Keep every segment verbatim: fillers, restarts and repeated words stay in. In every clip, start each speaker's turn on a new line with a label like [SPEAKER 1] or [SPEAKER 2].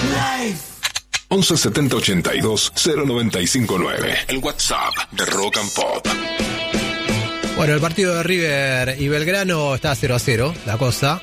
[SPEAKER 1] once setenta ochenta y dos cero noventa y cinco nueve. El WhatsApp de Rock and Pop.
[SPEAKER 2] Bueno, el partido de River y Belgrano está cero a cero, la cosa.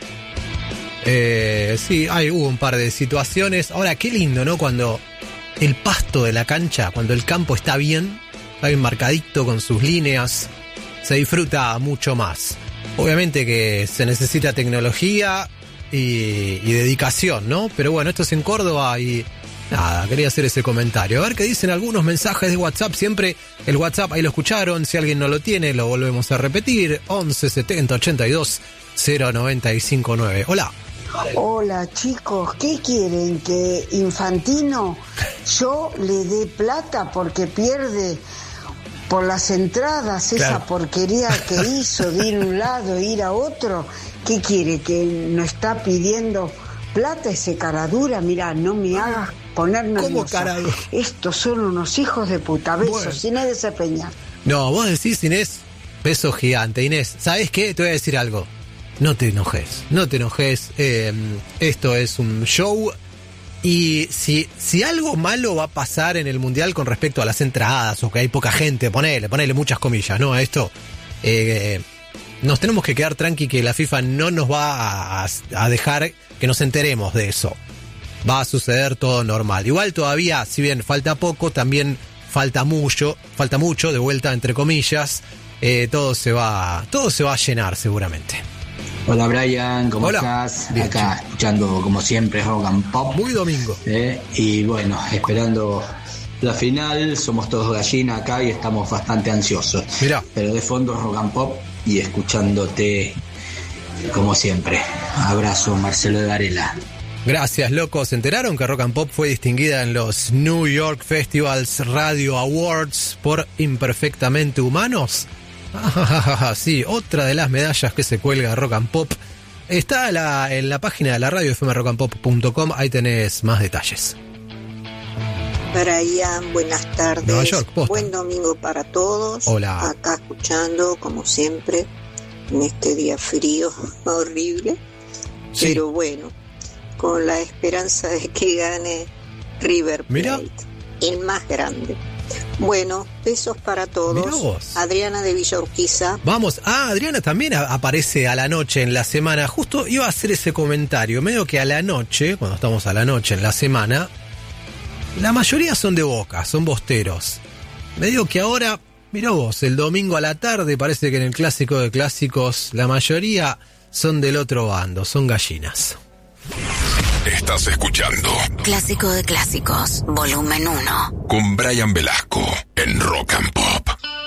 [SPEAKER 2] Eh, sí, hay, hubo un par de situaciones. Ahora, qué lindo, ¿no? Cuando el pasto de la cancha, cuando el campo está bien, está bien marcadito con sus líneas, se disfruta mucho más. Obviamente que se necesita tecnología y, y dedicación, ¿no? Pero bueno, esto es en Córdoba y nada, quería hacer ese comentario. A ver qué dicen algunos mensajes de WhatsApp. Siempre el WhatsApp, ahí lo escucharon. Si alguien no lo tiene, lo volvemos a repetir. once setenta ochenta y dos cero noventa y cinco nueve. Hola.
[SPEAKER 3] Hola chicos, ¿qué quieren? ¿Que Infantino yo le dé plata porque pierde por las entradas esa claro. porquería que hizo de ir a un lado e ir a otro? ¿Qué quiere? ¿Que no está pidiendo plata ese caradura? Mirá, no me hagas poner nerviosa. Estos son unos hijos de puta. Besos, bueno. Inés de Peña.
[SPEAKER 2] No, vos decís, Inés, beso gigante. Inés, ¿sabés qué? Te voy a decir algo. No te enojes, no te enojes, eh, esto es un show y si, si algo malo va a pasar en el Mundial con respecto a las entradas o que hay poca gente, ponele, ponele muchas comillas, ¿no? A esto, eh, nos tenemos que quedar tranqui que la FIFA no nos va a, a dejar que nos enteremos de eso. Va a suceder todo normal. Igual todavía, si bien falta poco, también falta mucho, falta mucho, de vuelta entre comillas, eh, todo se va, todo se va a llenar seguramente.
[SPEAKER 4] Hola Brian, ¿cómo
[SPEAKER 2] Hola.
[SPEAKER 4] estás?
[SPEAKER 2] Bien,
[SPEAKER 4] acá chico. Escuchando como siempre Rock and Pop.
[SPEAKER 2] Muy domingo.
[SPEAKER 4] Eh, y bueno, esperando la final, somos todos gallina acá y estamos bastante ansiosos.
[SPEAKER 2] Mirá.
[SPEAKER 4] Pero de fondo Rock and Pop y escuchándote como siempre. Abrazo, Marcelo de Varela.
[SPEAKER 2] Gracias, locos. ¿Se enteraron que Rock and Pop fue distinguida en los New York Festivals Radio Awards por Imperfectamente Humanos? Sí, otra de las medallas que se cuelga Rock and Pop está la, en la página de la radio f m rock and pop punto com. Ahí tenés más detalles.
[SPEAKER 5] Brian, buenas tardes.
[SPEAKER 2] Nueva York, posta.
[SPEAKER 5] Buen domingo para todos.
[SPEAKER 2] Hola.
[SPEAKER 5] Acá escuchando, como siempre, en este día frío, horrible. Sí. Pero bueno, con la esperanza de que gane River Plate.
[SPEAKER 2] Mirá.
[SPEAKER 5] El más grande. Bueno, besos para todos. Adriana de Villa Urquiza.
[SPEAKER 2] Vamos, ah, Adriana también a- aparece a la noche en la semana. Justo iba a hacer ese comentario. Medio que a la noche, cuando estamos a la noche en la semana, la mayoría son de Boca, son bosteros. Medio que ahora, mirá vos, el domingo a la tarde parece que en el clásico de clásicos la mayoría son del otro bando, son gallinas.
[SPEAKER 1] Estás escuchando
[SPEAKER 6] Clásico de Clásicos, volumen uno.
[SPEAKER 1] con Brian Velasco en Rock and Pop.